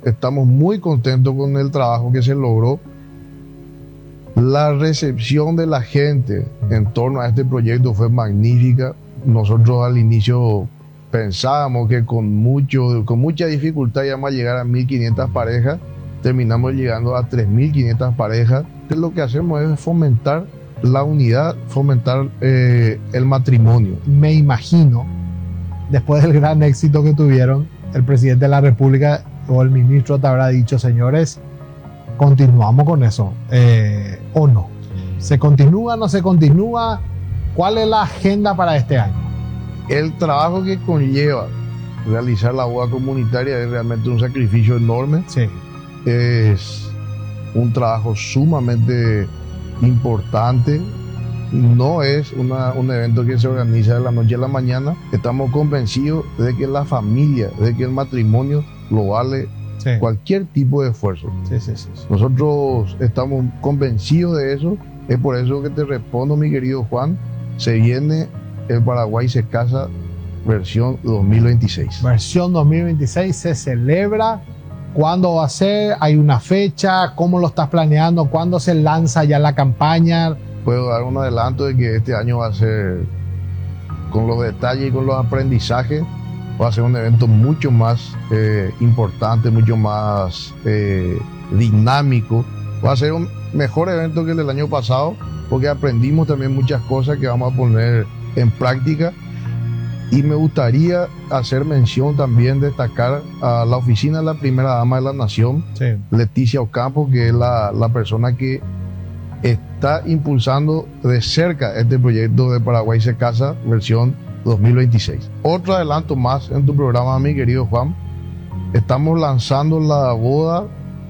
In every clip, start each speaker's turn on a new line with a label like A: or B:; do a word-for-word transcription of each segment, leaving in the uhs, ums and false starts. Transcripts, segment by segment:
A: estamos muy contentos con el trabajo que se logró. La recepción de la gente en torno a este proyecto fue magnífica. Nosotros al inicio pensábamos que con, mucho, con mucha dificultad íbamos a llegar a mil quinientas parejas. Terminamos llegando a tres mil quinientas parejas. Lo que hacemos es fomentar la unidad, fomentar eh, el matrimonio.
B: Me imagino, después del gran éxito que tuvieron, el presidente de la República o el ministro te habrá dicho, señores, continuamos con eso, eh, o no. ¿Se continúa, no se continúa? ¿Cuál es la agenda para este año?
A: El trabajo que conlleva realizar la boda comunitaria es realmente un sacrificio enorme.
B: Sí.
A: Es un trabajo sumamente importante. No es una, un evento que se organiza de la noche a la mañana. Estamos convencidos de que la familia, de que el matrimonio lo vale sí. cualquier tipo de esfuerzo.
B: Sí, sí, sí, sí.
A: Nosotros estamos convencidos de eso. Es por eso que te respondo, mi querido Juan. Se viene el Paraguay se casa versión dos mil veintiséis.
B: Versión dos mil veintiséis se celebra. ¿Cuándo va a ser? ¿Hay una fecha? ¿Cómo lo estás planeando? ¿Cuándo se lanza ya la campaña?
A: Puedo dar un adelanto de que este año va a ser, con los detalles y con los aprendizajes, va a ser un evento mucho más eh, importante, mucho más eh, dinámico. Va a ser un mejor evento que el del año pasado, porque aprendimos también muchas cosas que vamos a poner en práctica. Y me gustaría hacer mención también, destacar a la oficina de la primera dama de la nación, sí. Leticia Ocampo, que es la, la persona que está impulsando de cerca este proyecto de Paraguay se casa versión dos mil veintiséis. Otro adelanto más en tu programa, mi querido Juan. Estamos lanzando la boda,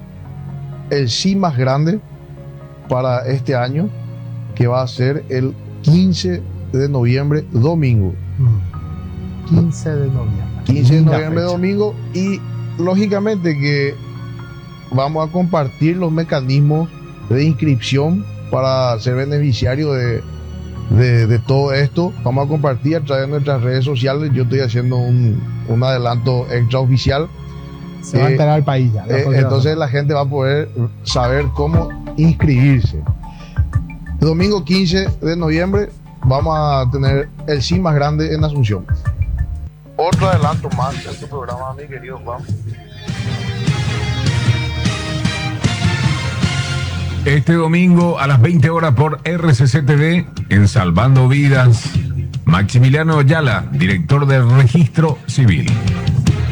A: el sí más grande para este año, que va a ser el quince de noviembre, domingo.
B: Mm. quince de noviembre.
A: quince de noviembre, domingo. Y lógicamente que vamos a compartir los mecanismos de inscripción para ser beneficiario de, de, de todo esto. Vamos a compartir a través de nuestras redes sociales. Yo estoy haciendo un, un adelanto extraoficial.
B: Se eh, va a enterar el país ya.
A: Eh, entonces la gente va a poder saber cómo inscribirse. El domingo quince de noviembre vamos a tener el sí más grande en Asunción. Otro adelanto más en tu programa, mi querido Juan.
C: Este domingo a las veinte horas por R C C T V, en Salvando Vidas, Maximiliano Ayala, director del Registro Civil.